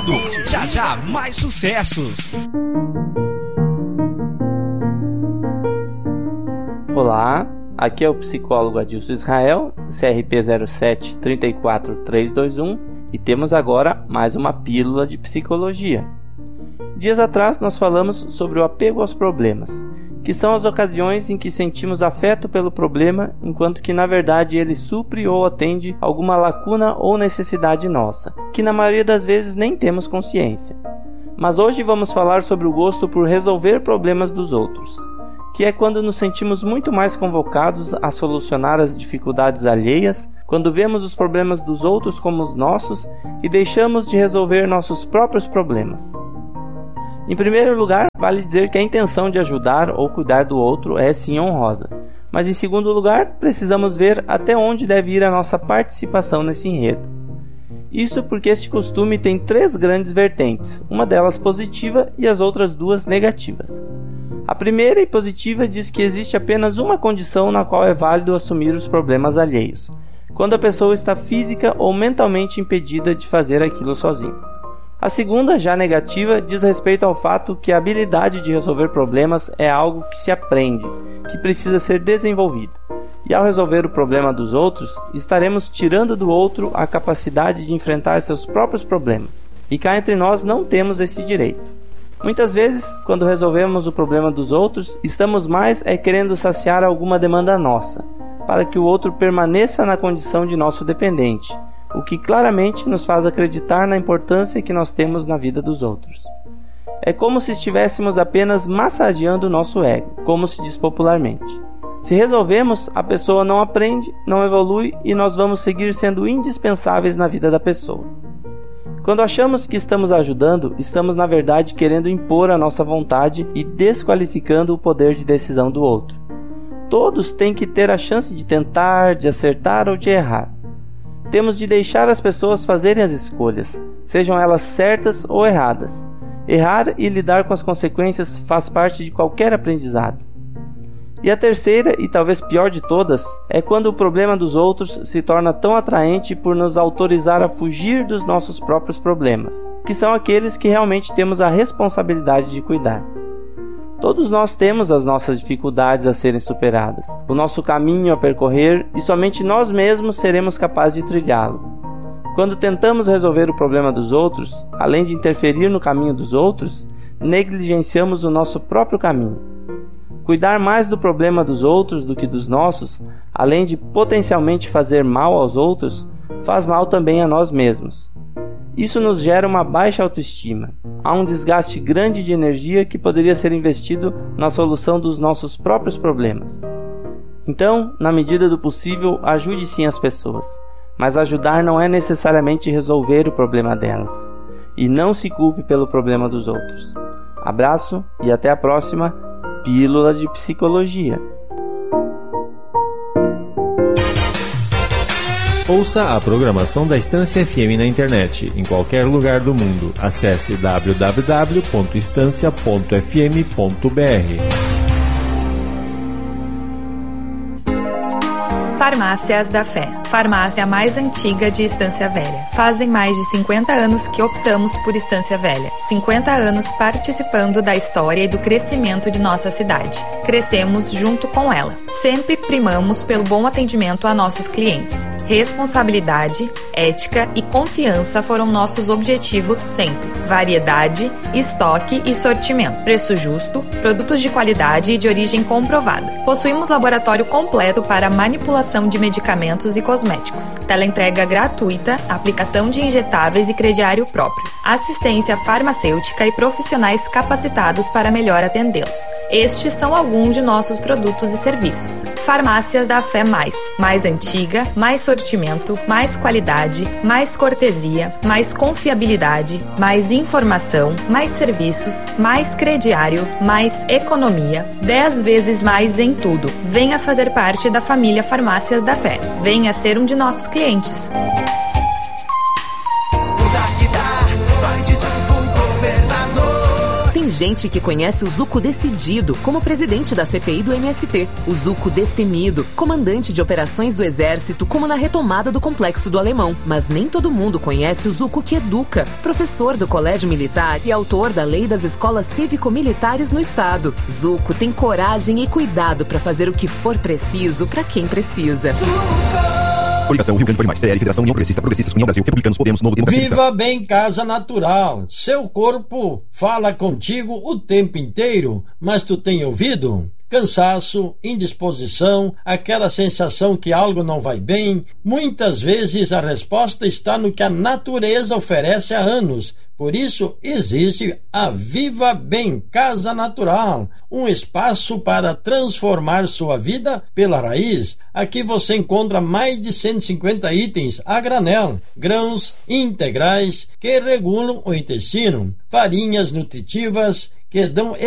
conteúdo. Já já, mais sucessos. Olá, aqui é o psicólogo Adilson Israel, CRP 0734321, e temos agora mais uma pílula de psicologia. Dias atrás nós falamos sobre o apego aos problemas, que são as ocasiões em que sentimos afeto pelo problema, enquanto que na verdade ele supre ou atende alguma lacuna ou necessidade nossa, que na maioria das vezes nem temos consciência. Mas hoje vamos falar sobre o gosto por resolver problemas dos outros, que é quando nos sentimos muito mais convocados a solucionar as dificuldades alheias, quando vemos os problemas dos outros como os nossos e deixamos de resolver nossos próprios problemas. Em primeiro lugar, vale dizer que a intenção de ajudar ou cuidar do outro é sim honrosa, mas em segundo lugar, precisamos ver até onde deve ir a nossa participação nesse enredo. Isso porque este costume tem 3 grandes vertentes, uma delas positiva e as outras 2 negativas. A primeira e positiva diz que existe apenas uma condição na qual é válido assumir os problemas alheios, quando a pessoa está física ou mentalmente impedida de fazer aquilo sozinho. A segunda, já negativa, diz respeito ao fato que a habilidade de resolver problemas é algo que se aprende, que precisa ser desenvolvido. E ao resolver o problema dos outros, estaremos tirando do outro a capacidade de enfrentar seus próprios problemas. E cá entre nós não temos esse direito. Muitas vezes, quando resolvemos o problema dos outros, estamos mais querendo saciar alguma demanda nossa, para que o outro permaneça na condição de nosso dependente, o que claramente nos faz acreditar na importância que nós temos na vida dos outros. É como se estivéssemos apenas massageando o nosso ego, como se diz popularmente. Se resolvemos, a pessoa não aprende, não evolui e nós vamos seguir sendo indispensáveis na vida da pessoa. Quando achamos que estamos ajudando, estamos na verdade querendo impor a nossa vontade e desqualificando o poder de decisão do outro. Todos têm que ter a chance de tentar, de acertar ou de errar. Temos de deixar as pessoas fazerem as escolhas, sejam elas certas ou erradas. Errar e lidar com as consequências faz parte de qualquer aprendizado. E a terceira, e talvez pior de todas, é quando o problema dos outros se torna tão atraente por nos autorizar a fugir dos nossos próprios problemas, que são aqueles que realmente temos a responsabilidade de cuidar. Todos nós temos as nossas dificuldades a serem superadas, o nosso caminho a percorrer e somente nós mesmos seremos capazes de trilhá-lo. Quando tentamos resolver o problema dos outros, além de interferir no caminho dos outros, negligenciamos o nosso próprio caminho. Cuidar mais do problema dos outros do que dos nossos, além de potencialmente fazer mal aos outros, faz mal também a nós mesmos. Isso nos gera uma baixa autoestima. Há um desgaste grande de energia que poderia ser investido na solução dos nossos próprios problemas. Então, na medida do possível, ajude sim as pessoas, mas ajudar não é necessariamente resolver o problema delas. E não se culpe pelo problema dos outros. Abraço e até a próxima Pílula de Psicologia. Ouça a programação da Estância FM na internet, em qualquer lugar do mundo. Acesse www.estancia.fm.br. Farmácias da Fé, farmácia mais antiga de Estância Velha. Fazem mais de 50 anos que optamos por Estância Velha. 50 anos participando da história e do crescimento de nossa cidade. Crescemos junto com ela. Sempre primamos pelo bom atendimento a nossos clientes. Responsabilidade, ética e confiança foram nossos objetivos sempre. Variedade, estoque e sortimento. Preço justo, produtos de qualidade e de origem comprovada. Possuímos laboratório completo para manipulação de medicamentos e cosméticos. Teleentrega gratuita, aplicação de injetáveis e crediário próprio. Assistência farmacêutica e profissionais capacitados para melhor atendê-los. Estes são alguns de nossos produtos e serviços. Farmácias da Fé mais antiga, mais sortimento, mais qualidade, mais cortesia, mais confiabilidade, mais informação, mais serviços, mais crediário, mais economia, 10 vezes mais em tudo. Venha fazer parte da família Farmácias da Fé. Venha ser um de nossos clientes. Tem gente que conhece o Zuco decidido, como presidente da CPI do MST. O Zuco destemido, comandante de operações do Exército, como na retomada do Complexo do Alemão. Mas nem todo mundo conhece o Zuco que educa, professor do Colégio Militar e autor da Lei das Escolas Cívico-Militares no Estado. Zuco tem coragem e cuidado para fazer o que for preciso para quem precisa. Coligação Rio Grande por Mais, TR, Federação União Progressista, Progressistas, União Brasil, Republicanos, Podemos, Novo Democracia. Viva bem Casa Natural. Seu corpo fala contigo o tempo inteiro, mas tu tem ouvido? Cansaço, indisposição, aquela sensação que algo não vai bem. Muitas vezes a resposta está no que a natureza oferece há anos. Por isso existe a Viva Bem Casa Natural, um espaço para transformar sua vida pela raiz. Aqui você encontra mais de 150 itens a granel, grãos integrais que regulam o intestino, farinhas nutritivas que dão